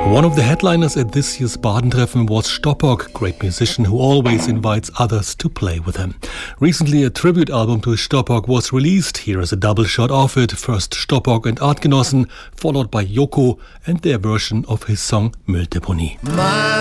One of the headliners at this year's Badentreffen was Stoppock, great musician who always invites others to play with him. Recently a tribute album to Stoppock was released. Here is a double shot of it. First Stoppock and Artgenossen, followed by Yoko and their version of his song Mülldeponie.